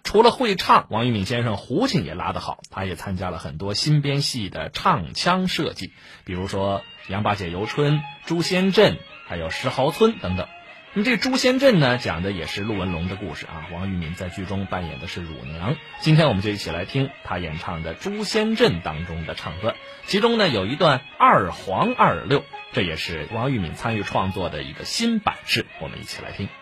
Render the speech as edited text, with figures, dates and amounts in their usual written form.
除了会唱，王玉敏先生胡琴也拉得好，他也参加了很多新编戏的唱腔设计，比如说杨八姐游春、诛仙阵，还有石壕村等等。那么这诛仙阵呢，讲的也是陆文龙的故事啊。王玉敏在剧中扮演的是乳娘，今天我们就一起来听他演唱的诛仙阵当中的唱段，其中呢有一段二黄二六，这也是王玉敏参与创作的一个新版式，我们一起来听。